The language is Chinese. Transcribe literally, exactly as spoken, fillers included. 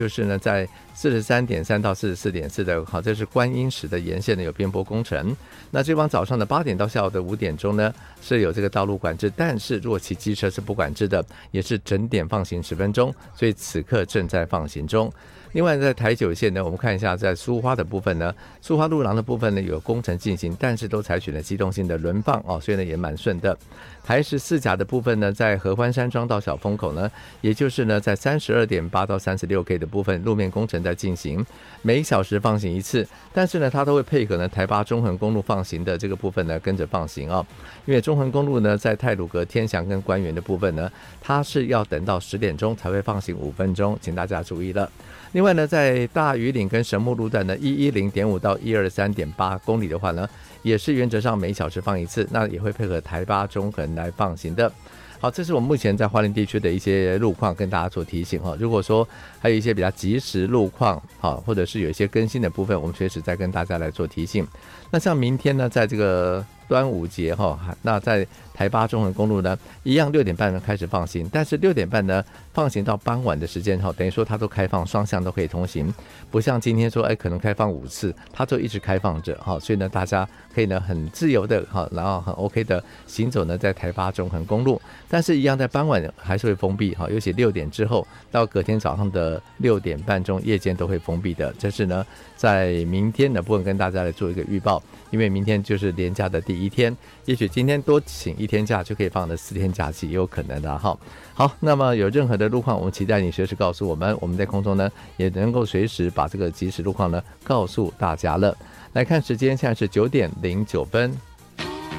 就是呢，在四十三点三到四十四点四的，好，这是观音石的沿线呢有边坡工程。那这帮早上的八点到下午的五点钟呢，是有这个道路管制，但是如果骑机车是不管制的，也是整点放行十分钟，所以此刻正在放行中。另外在台九线呢，我们看一下在苏花的部分呢，苏花路廊的部分呢有工程进行，但是都采取了机动性的轮放哦，所以呢也蛮顺的。台十四甲的部分呢，在合欢山庄到小风口呢，也就是呢在 三十二点八到三十六 K 的部分路面工程在进行，每小时放行一次，但是呢它都会配合呢台八中横公路放行的这个部分呢跟着放行哦，因为中横公路呢在太鲁阁、天祥跟官园的部分呢，它是要等到十点钟才会放行五分钟，请大家注意了。另外呢，在大屿岭跟神木路段呢，一百一十点五到一百二十三点八公里的话呢，也是原则上每小时放一次，那也会配合台八中横来放行的。好，这是我们目前在花莲地区的一些路况，跟大家做提醒哈。如果说还有一些比较及时路况，好，或者是有一些更新的部分，我们随时再跟大家来做提醒。那像明天呢，在这个端午节哈，那在台八中横公路呢，一样六点半开始放行，但是六点半呢放行到傍晚的时间哈，等于说它都开放，双向都可以通行，不像今天说哎可能开放五次，它就一直开放着哈，所以呢大家可以呢很自由的哈，然后很 OK 的行走呢在台八中横公路，但是一样在傍晚还是会封闭哈，尤其六点之后到隔天早上的六点半钟夜间都会封闭的，这是呢在明天的部分跟大家来做一个预报，因为明天就是连假的第一天，也许今天多请一天假就可以放了四天假期，也有可能的哈。好，那么有任何的路况，我们期待你随时告诉我们，我们在空中呢也能够随时把这个即时路况呢告诉大家了。来看时间，现在是九点零九分。